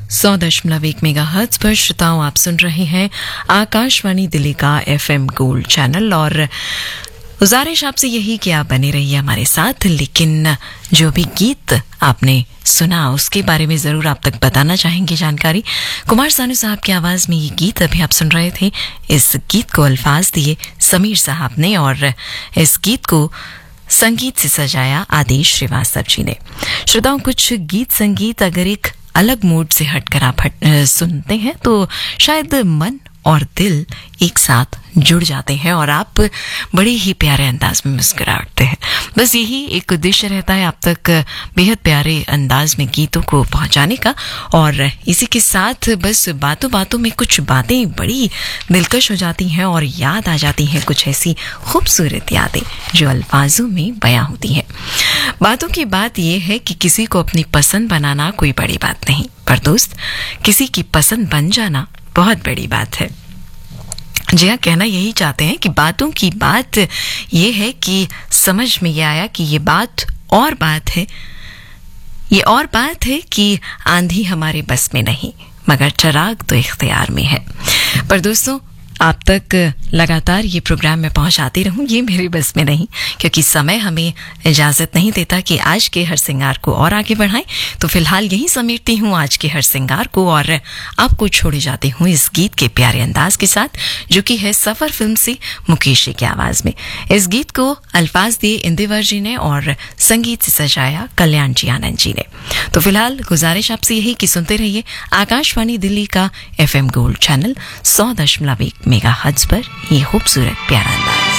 100.1 megahertz पर श्रोताओं आप सुन रहे हैं आकाशवाणी दिल्ली का FM गोल्ड चैनल और गुजारिश आपसे यही कि आप बने रहिए हमारे साथ। लेकिन जो भी गीत आपने सुना उसके बारे में जरूर आप तक बताना चाहेंगे जानकारी। कुमार सानू साहब की आवाज में ये गीत अभी आप सुन रहे थे। इस गीत को अल्फाज दिए समीर साहब ने और इस गीत को संगीत से सजाया आदेश श्रीवास्तव जी ने। श्रोताओं, कुछ गीत संगीत अगर एक अलग मूड से हटकर आप सुनते हैं तो शायद मन और दिल एक साथ जुड़ जाते हैं और आप बड़े ही प्यारे अंदाज में मुस्कुराते हैं। बस यही एक उद्देश्य रहता है आप तक बेहद प्यारे अंदाज में गीतों को पहुंचाने का। और इसी के साथ बस बातों बातों में कुछ बातें बड़ी दिलकश हो जाती हैं और याद आ जाती हैं कुछ ऐसी खूबसूरत यादें जो अल्फाजों में बयां होती हैं। बातों की बात यह है कि किसी को अपनी पसंद बनाना कोई बड़ी बात नहीं, पर दोस्त किसी की पसंद बन जाना बहुत बड़ी बात है। जी हाँ, कहना यही चाहते हैं कि बातों की बात ये है कि समझ में ये आया कि ये बात और बात है, ये और बात है कि आंधी हमारे बस में नहीं मगर चिराग तो इख्तियार में है। पर दोस्तों, आप तक लगातार ये प्रोग्राम मैं पहुंचाती रहूं ये मेरे बस में नहीं, क्योंकि समय हमें इजाजत नहीं देता कि आज के हर श्रृंगार को और आगे बढ़ाएं। तो फिलहाल यही समेटती हूं आज के हर श्रृंगार को और आपको छोड़े जाती हूं इस गीत के प्यारे अंदाज के साथ, जो कि है सफर फिल्म से मुकेश की आवाज में। इस गीत को अल्फाज दिए इंदिवर जी ने और संगीत से सजाया कल्याण जी आनंद जी ने। तो फिलहाल गुजारिश आपसे यही कि सुनते रहिए आकाशवाणी दिल्ली का FM गोल्ड चैनल 100.1 मेगाहर्ट्ज पर ये खूबसूरत प्यारा अंदाज।